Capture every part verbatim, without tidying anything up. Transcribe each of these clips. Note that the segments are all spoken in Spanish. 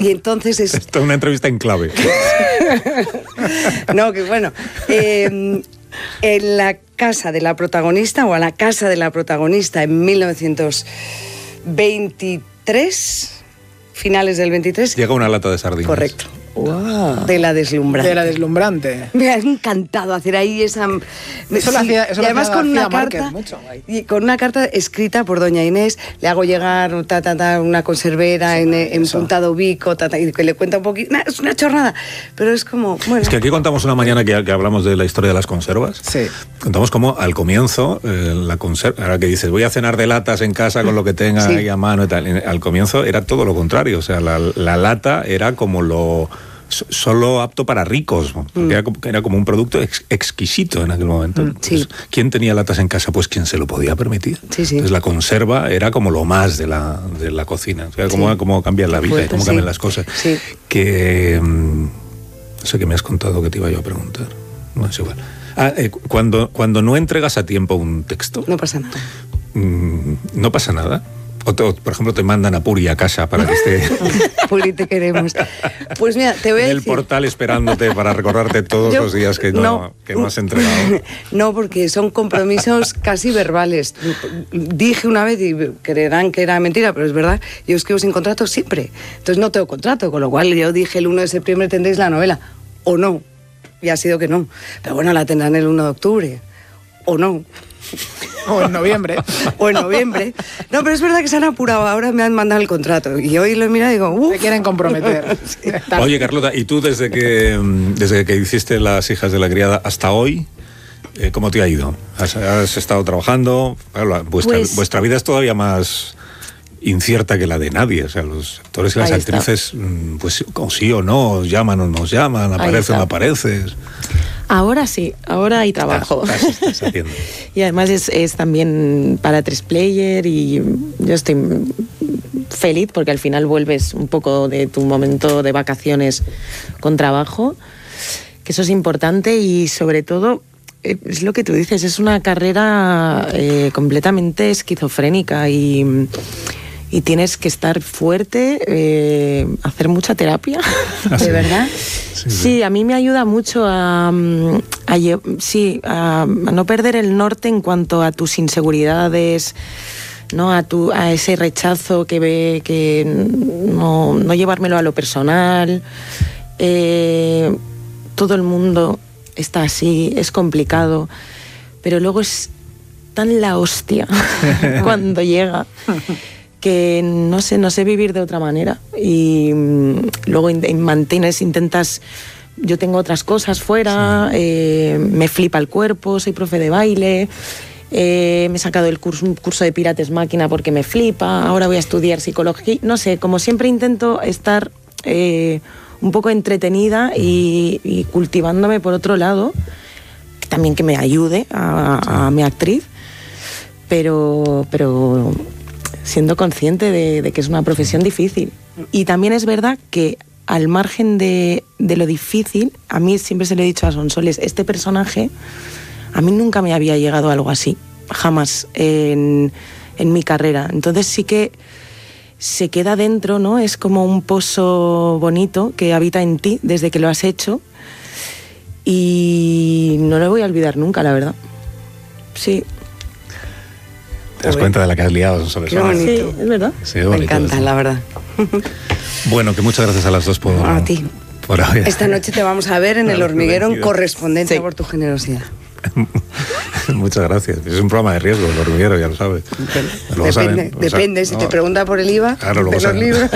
Y entonces es... Esto es una entrevista en clave. No, que bueno... Eh, en la casa de la protagonista, o a la casa de la protagonista en mil novecientos veintitrés, finales del veintitrés... Llega una lata de sardinas. Correcto. Wow. De la deslumbrante. De la deslumbrante. Me ha encantado hacer ahí esa... Eso lo hacía, eso y además lo hacía con una Márquez carta mucho, y con una carta escrita por doña Inés, le hago llegar ta, ta, ta, una conservera sí, en, en Puntado Vico, ta, ta, y que le cuenta un poquito... Nah, es una chorrada, pero es como... Bueno. Es que aquí contamos una mañana que, que hablamos de la historia de las conservas. Sí. Contamos cómo al comienzo, eh, la conserva... Ahora que dices, voy a cenar de latas en casa con lo que tenga sí. ahí a mano y tal. Al comienzo era todo lo contrario, o sea, la, la lata era como lo... solo apto para ricos, porque mm. era, como, era como un producto ex, exquisito en aquel momento. Mm, sí. Pues, ¿quién tenía latas en casa? Pues quien se lo podía permitir. Sí, sí. Entonces la conserva era como lo más de la, de la cocina. O sea, cómo, sí. cómo cambia la vida Fuerte, y cómo sí. cambian las cosas. Sí. Que... No sé qué me has contado que te iba yo a preguntar. No es igual. Ah, eh, cuando, cuando no entregas a tiempo un texto... No pasa nada. Mmm, no pasa nada. O, te, o, por ejemplo, te mandan a Puri a casa para que esté... Puri, te queremos. Pues mira, te voy a en el decir... portal esperándote para recordarte todos Yo, los días que no, no, que no has entregado. No, porque son compromisos casi verbales. Dije una vez, y creerán que era mentira, pero es verdad, yo escribo sin contrato siempre. Entonces no tengo contrato, con lo cual yo dije el uno de septiembre tendréis la novela. O no. Y ha sido que no. Pero bueno, la tendrán el uno de octubre. O no. O en noviembre. O en noviembre. No, pero es verdad que se han apurado. Ahora me han mandado el contrato. Y hoy lo he mirado y digo, uff. Se quieren comprometer. Sí. Oye, Carlota, ¿y tú desde que, desde que hiciste Las hijas de la criada hasta hoy, eh, cómo te ha ido? ¿Has, has estado trabajando? Vuestra, pues, vuestra vida es todavía más incierta que la de nadie. O sea, los actores y las actrices, está. pues o sí o no, llaman o nos llaman, apareces o no apareces. Ahora sí, ahora hay trabajo. Estás, estás haciendo. Y además es, es también para tres player y yo estoy feliz porque al final vuelves un poco de tu momento de vacaciones con trabajo, que eso es importante y sobre todo es lo que tú dices, es una carrera eh, completamente esquizofrénica y... y tienes que estar fuerte, eh, hacer mucha terapia. ¿Ah, sí? ¿De verdad? Sí, sí, a mí me ayuda mucho a, a, sí, a, a no perder el norte en cuanto a tus inseguridades, ¿no? a, tu, a ese rechazo que ve, que no, no llevármelo a lo personal. Eh, todo el mundo está así, es complicado, pero luego es tan la hostia cuando llega que no sé, no sé vivir de otra manera y mmm, luego in, mantienes, intentas, yo tengo otras cosas fuera, sí. eh, me flipa el cuerpo, soy profe de baile, eh, me he sacado el curso, un curso de Pilates máquina porque me flipa, ahora voy a estudiar psicología, no sé, como siempre intento estar eh, un poco entretenida y, y cultivándome por otro lado, también que me ayude a, sí. a mi actriz, pero... pero siendo consciente de, de que es una profesión difícil. Y también es verdad que al margen de, de lo difícil, a mí siempre se lo he dicho a Sonsoles, este personaje, a mí nunca me había llegado algo así, jamás en, en mi carrera. Entonces sí que se queda dentro, ¿no? Es como un pozo bonito que habita en ti desde que lo has hecho y no lo voy a olvidar nunca, la verdad. Sí. ¿Te das cuenta de la que has liado, Sonsoles? Qué bonito. Sí, es verdad. Sí, me encanta, la verdad. Bueno, que muchas gracias a las dos por... A ti. Por hoy. Esta noche te vamos a ver en El Hormiguero en Correspondencia, sí. por tu generosidad. Muchas gracias. Es un programa de riesgo, El Hormiguero, ya lo sabes. Depende, saben, depende. O sea, si no, te pregunta por el I V A, claro, de los libros.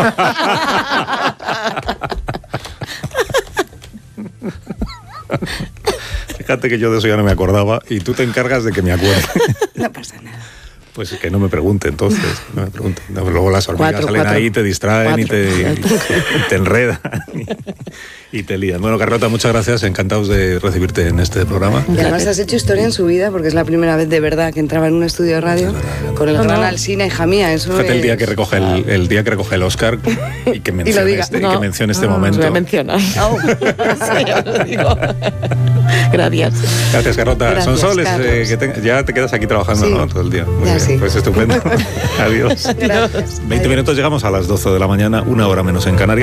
Fíjate que yo de eso ya no me acordaba y tú te encargas de que me acuerde. No pasa nada. Pues que no me pregunte entonces, no me pregunte. No, luego las hormigas cuatro, salen cuatro, ahí, te distraen cuatro, y, te, y te enredan y, y te lían. Bueno, Carlota, muchas gracias, encantados de recibirte en este programa. Y además has hecho historia en su vida, porque es la primera vez de verdad que entraba en un estudio de radio con el no, gran no. Alsina, hija mía. Eso Fíjate es... el día que recoge el, el día que recoge el Oscar y que mencione, y este, no, y que mencione este no, momento. Lo voy a mencionar. Oh. Sí, ya lo digo. Gracias. Gracias, Carlota. Gracias, Sonsoles, eh, que te, ya te quedas aquí trabajando, sí. ¿no? Todo el día. Muy ya bien, sí. Pues estupendo. Adiós. Gracias. veinte minutos, llegamos a las doce de la mañana, una hora menos en Canarias.